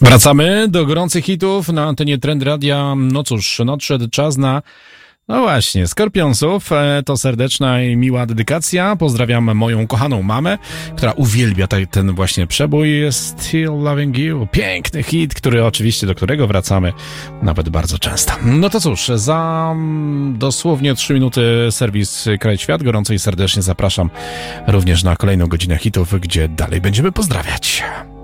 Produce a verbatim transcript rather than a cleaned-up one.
Wracamy do gorących hitów na antenie Trend Radia. No cóż, nadszedł czas na, no właśnie, Skorpionsów. To serdeczna i miła dedykacja. Pozdrawiam moją kochaną mamę, która uwielbia ten, ten właśnie przebój Still Loving You. Piękny hit, który oczywiście, do którego wracamy nawet bardzo często. No to cóż, za dosłownie trzy minuty serwis Kraj Świat. Gorąco i serdecznie zapraszam również na kolejną godzinę hitów, gdzie dalej będziemy pozdrawiać.